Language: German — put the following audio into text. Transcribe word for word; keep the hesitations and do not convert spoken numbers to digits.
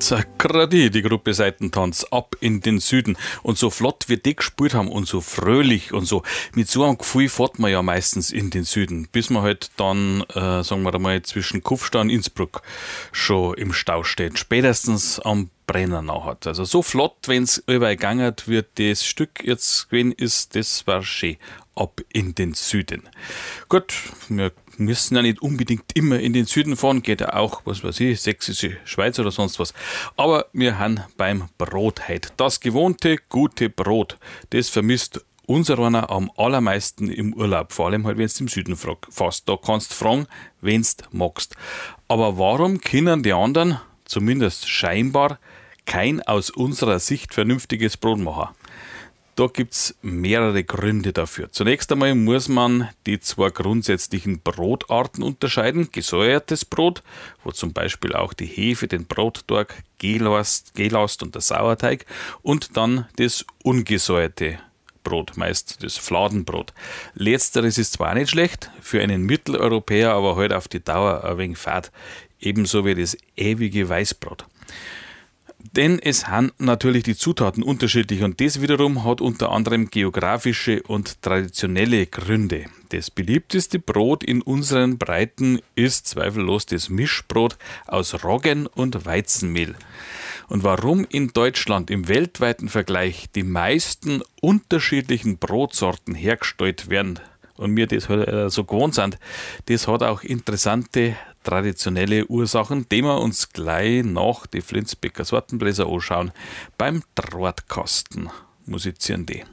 Zakradi, die Gruppe Seitentanz, ab in den Süden. Und so flott wie die gespielt haben und so fröhlich und so, mit so einem Gefühl fährt man ja meistens in den Süden, bis man halt dann, äh, sagen wir mal, zwischen Kufstein und Innsbruck schon im Stau steht, spätestens am Brennernau hat. Also so flott, wenn es überall gegangen wird, das Stück jetzt gewesen ist, das war schön. Ab in den Süden. Gut, wir müssen ja nicht unbedingt immer in den Süden fahren, geht ja auch, was weiß ich, sächsische Schweiz oder sonst was. Aber wir haben beim Brot heute. Das gewohnte, gute Brot, das vermisst unser einer am allermeisten im Urlaub, vor allem halt, wenn du im Süden fährst. Da kannst du fragen, wenn du magst. Aber warum können die anderen, zumindest scheinbar, kein aus unserer Sicht vernünftiges Brot machen? Da gibt's mehrere Gründe dafür. Zunächst einmal muss man die zwei grundsätzlichen Brotarten unterscheiden. Gesäuertes Brot, wo zum Beispiel auch die Hefe, den Brotteig, Gelast, Gelast und der Sauerteig, und dann das ungesäuerte Brot, meist das Fladenbrot. Letzteres ist zwar nicht schlecht, für einen Mitteleuropäer aber halt auf die Dauer ein wenig fad. Ebenso wie das ewige Weißbrot. Denn es sind natürlich die Zutaten unterschiedlich und das wiederum hat unter anderem geografische und traditionelle Gründe. Das beliebteste Brot in unseren Breiten ist zweifellos das Mischbrot aus Roggen und Weizenmehl. Und warum in Deutschland im weltweiten Vergleich die meisten unterschiedlichen Brotsorten hergestellt werden und wir das halt so gewohnt sind, das hat auch interessante traditionelle Ursachen, die wir uns gleich nach die Flinsbecker Sortenbläser anschauen. Beim Drahtkasten musizieren die.